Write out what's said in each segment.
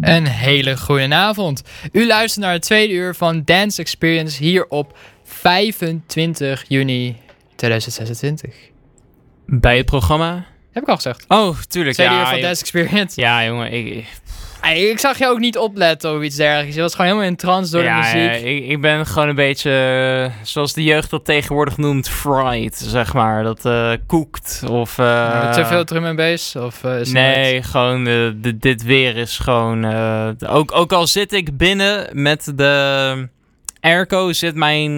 Een hele goede avond. U luistert naar het tweede uur van Dance Experience hier op 25 juni 2026. Bij het programma? Heb ik al gezegd. Oh, tuurlijk. Tweede uur van Dance Experience. Ja, jongen. Ik zag je ook niet opletten of iets dergelijks. Je was gewoon helemaal in trance door de muziek. Ik ben gewoon een beetje, zoals de jeugd dat tegenwoordig noemt, fried, zeg maar. Dat koekt of... te veel drum en bass? Of, nee, gewoon dit weer is gewoon... ook al zit ik binnen met de airco, zit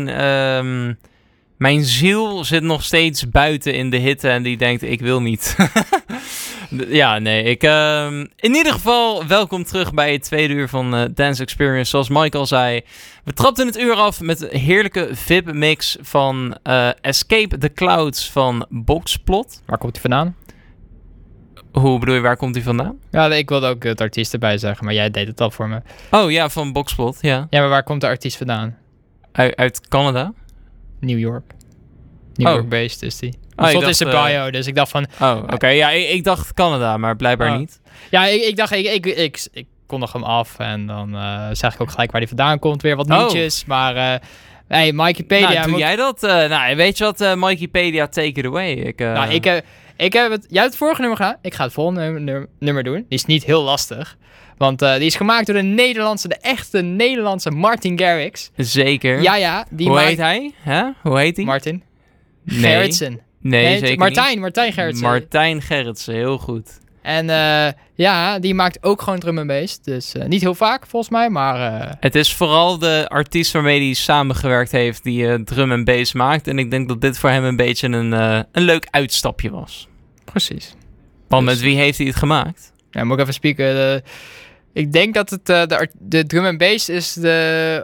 mijn ziel zit nog steeds buiten in de hitte en die denkt, ik wil niet. Ja, nee. In ieder geval, welkom terug bij het tweede uur van Dance Experience. Zoals Mike al zei, we trapten het uur af met een heerlijke VIP-mix van Escape the Clouds van Boxplot. Waar komt hij vandaan? Hoe bedoel je, waar komt hij vandaan? Ja, ik wilde ook het artiest erbij zeggen, maar jij deed het al voor me. Oh ja, van Boxplot, ja. Ja, maar waar komt de artiest vandaan? Uit Canada? New York. New York-based is die. Slot is de bio, dus ik dacht van... Oh, oké. Ja, ik dacht Canada, maar blijkbaar niet. Ja, ik dacht, ik kondig hem af en dan zeg ik ook gelijk waar hij vandaan komt. Weer wat nieuwtjes, maar... hey, Mikeypedia... Nou, doe jij dat? Weet je wat, Mikeypedia, take it away. Ik heb het... Jij hebt het vorige nummer gedaan. Ik ga het volgende nummer doen. Die is niet heel lastig. Want die is gemaakt door de echte Nederlandse Martin Garrix. Zeker. Ja. Hoe heet hij? Hoe heet hij? Martin. Nee. Gerritsen. Nee, zeker Martijn Gerritsen. Martijn Gerritsen, heel goed. En die maakt ook gewoon drum en bass. Dus niet heel vaak volgens mij, maar... Het is vooral de artiest waarmee hij samengewerkt heeft die drum en bass maakt. En ik denk dat dit voor hem een beetje een leuk uitstapje was. Precies. Want met wie heeft hij het gemaakt? Ja, moet ik even spieken. Ik denk dat het de drum en bass is de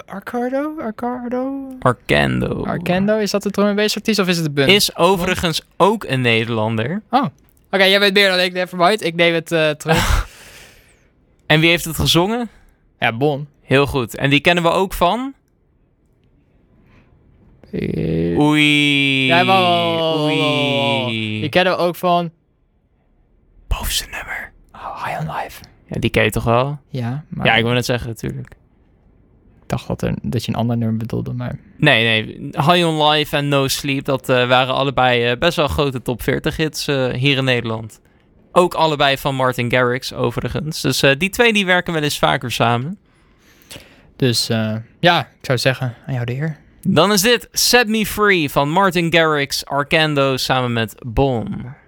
Arcando. Is dat de drum en bass artiest of is het de Bun? Is overigens ook een Nederlander. Oh. Oké, jij weet meer dan ik. Nevermind. Ik neem het terug. En wie heeft het gezongen? Ja, Bon. Heel goed. En die kennen we ook van... Oei. Ja, die kennen we ook van... Bovenste nummer. Oh, High on Life. Ja, die ken je toch wel? Ja, maar... Ja, ik wil net zeggen, natuurlijk. Ik dacht dat je een ander nummer bedoelde, maar... Nee. High on Life en No Sleep, dat waren allebei best wel grote top 40 hits hier in Nederland. Ook allebei van Martin Garrix, overigens. Dus die twee die werken wel eens vaker samen. Dus ik zou zeggen, aan jou de eer. Dan is dit Set Me Free van Martin Garrix, Arcando samen met Bon.